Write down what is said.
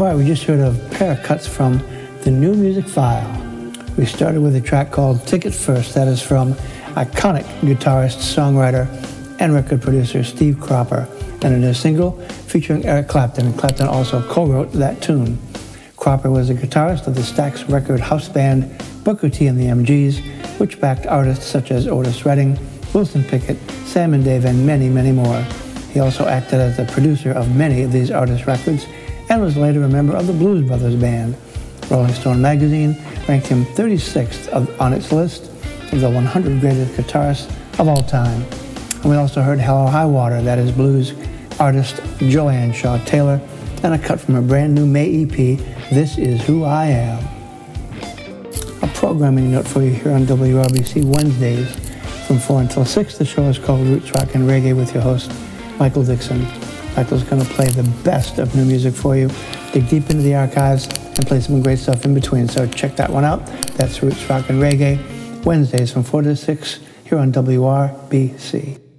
All right, we just heard a pair of cuts from the New Music File. We started with a track called Ticket First. That is from iconic guitarist, songwriter, and record producer Steve Cropper, and a new single featuring Eric Clapton. And Clapton also co-wrote that tune. Cropper was a guitarist of the Stax record house band Booker T and the MGs, which backed artists such as Otis Redding, Wilson Pickett, Sam and Dave, and many, many more. He also acted as the producer of many of these artists' records and was later a member of the Blues Brothers Band. Rolling Stone magazine ranked him 36th on its list of the 100 greatest guitarists of all time. And we also heard Hell or High Water, that is blues artist Joanne Shaw Taylor, and a cut from her brand new May EP, This Is Who I Am. A programming note for you here on WRBC Wednesdays from 4 until 6. The show is called Roots Rock and Reggae with your host, Michael Dixon. Michael's going to play the best of new music for you, dig deep into the archives, and play some great stuff in between. So check that one out. That's Roots Rock and Reggae, Wednesdays from 4 to 6 here on WRBC.